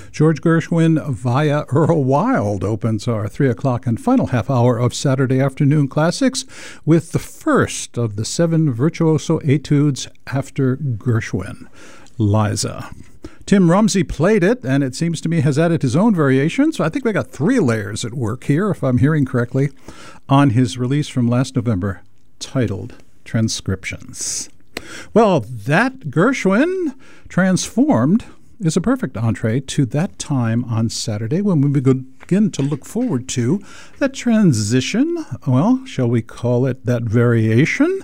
George Gershwin via Earl Wild opens our 3 o'clock and final half hour of Saturday Afternoon Classics with the first of the 7 virtuoso etudes after Gershwin, Liza. Tim Rumsey played it, and it seems to me has added his own variation, so I think we got 3 layers at work here, if I'm hearing correctly, on his release from last November titled Transcriptions. Well, that Gershwin transformed is a perfect entree to that time on Saturday when we begin to look forward to that transition, well, shall we call it that variation,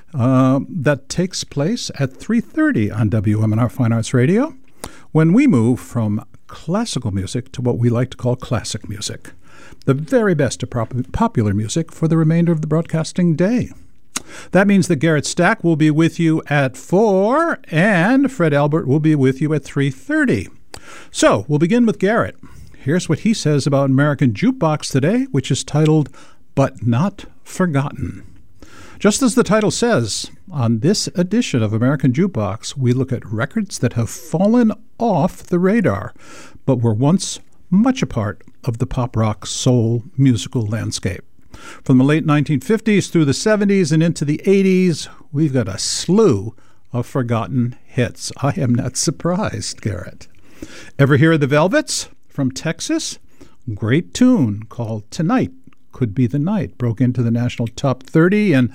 that takes place at 3:30 on WMNR Fine Arts Radio when we move from classical music to what we like to call classic music, the very best of popular music for the remainder of the broadcasting day. That means that Garrett Stack will be with you at 4, and Fred Albert will be with you at 3:30. So, we'll begin with Garrett. Here's what he says about American Jukebox today, which is titled, But Not Forgotten. Just as the title says, on this edition of American Jukebox, we look at records that have fallen off the radar, but were once much a part of the pop-rock soul musical landscape. From the late 1950s through the 70s and into the 80s, we've got a slew of forgotten hits. I am not surprised, Garrett. Ever hear of the Velvets from Texas? Great tune called Tonight Could Be the Night. Broke into the national top 30 in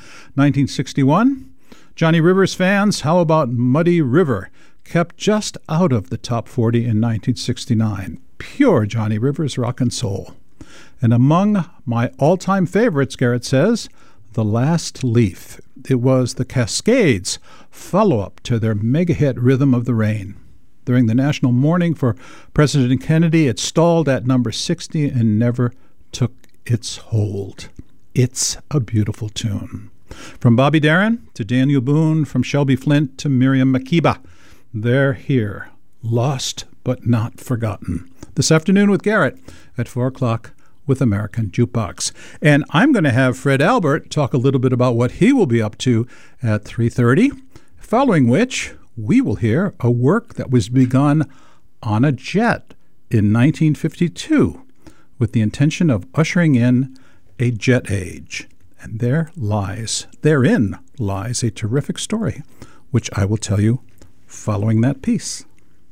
1961. Johnny Rivers fans, how about Muddy River? Kept just out of the top 40 in 1969. Pure Johnny Rivers rock and soul. And among my all-time favorites, Garrett says, The Last Leaf. It was the Cascades' follow-up to their mega-hit Rhythm of the Rain. During the national mourning for President Kennedy, it stalled at number 60 and never took its hold. It's a beautiful tune. From Bobby Darin to Daniel Boone, from Shelby Flint to Miriam Makeba, they're here, lost but not forgotten. This afternoon with Garrett at 4 o'clock with American Jukebox. And I'm going to have Fred Albert talk a little bit about what he will be up to at 3:30, following which we will hear a work that was begun on a jet in 1952 with the intention of ushering in a jet age. And therein lies a terrific story, which I will tell you following that piece.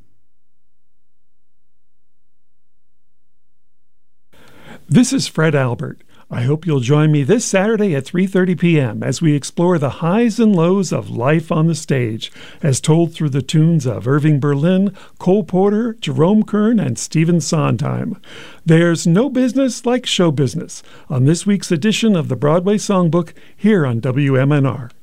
This is Fred Albert. I hope you'll join me this Saturday at 3:30 p.m. as we explore the highs and lows of life on the stage, as told through the tunes of Irving Berlin, Cole Porter, Jerome Kern, and Stephen Sondheim. There's no business like show business on this week's edition of the Broadway Songbook here on WMNR.